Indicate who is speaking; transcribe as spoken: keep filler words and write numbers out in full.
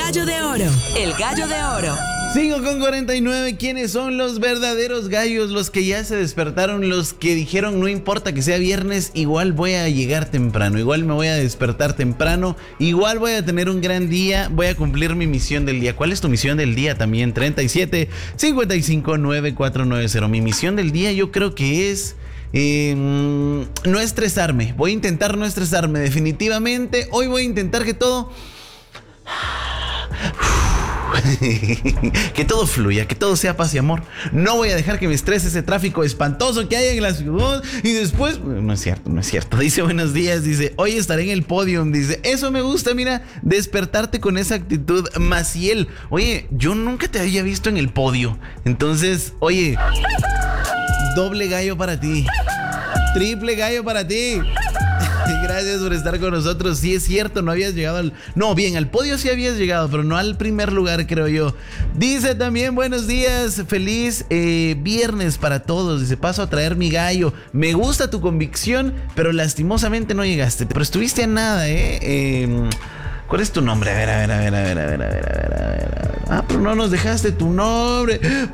Speaker 1: gallo de oro. El gallo de oro.
Speaker 2: cinco con cuarenta y nueve. ¿Quiénes son los verdaderos gallos? Los que ya se despertaron, los que dijeron no importa que sea viernes, igual voy a llegar temprano, igual me voy a despertar temprano, igual voy a tener un gran día, voy a cumplir mi misión del día. ¿Cuál es tu misión del día también? treinta y siete, cincuenta y cinco, noventa y cuatro noventa. Mi misión del día yo creo que es eh, no estresarme. Voy a intentar no estresarme definitivamente. Hoy voy a intentar que todo... que todo fluya, que todo sea paz y amor. No voy a dejar que me estrese ese tráfico espantoso que hay en la ciudad. Y después, no es cierto, no es cierto. Dice buenos días, dice, hoy estaré en el podium. Dice, eso me gusta, mira, despertarte con esa actitud. Maciel, oye, yo nunca te había visto en el podio. Entonces, oye, doble gallo para ti, triple gallo para ti. Gracias por estar con nosotros. Sí, es cierto, no habías llegado al... No, bien, al podio sí habías llegado, pero no al primer lugar, creo yo. Dice también, buenos días, feliz eh, viernes para todos. Dice, paso a traer mi gallo. Me gusta tu convicción, pero lastimosamente no llegaste. Pero estuviste a nada, ¿eh? eh ¿Cuál es tu nombre? A ver, a ver, a ver, a ver, a ver, a ver, a ver, a ver. Ah, pero no nos dejaste tu nombre.